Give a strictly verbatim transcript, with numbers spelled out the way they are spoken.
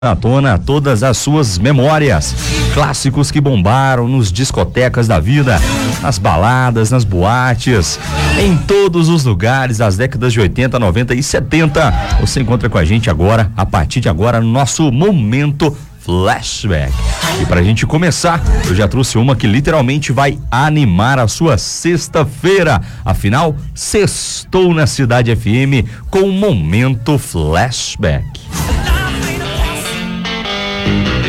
à tona todas as suas memórias, clássicos que bombaram nos discotecas da vida, nas baladas, nas boates, em todos os lugares das décadas de oitenta, noventa e setenta. Você encontra com a gente agora, a partir de agora, no nosso Momento Flashback. E pra gente começar, eu já trouxe uma que literalmente vai animar a sua sexta-feira. Afinal, sextou na Cidade F M com o Momento Flashback.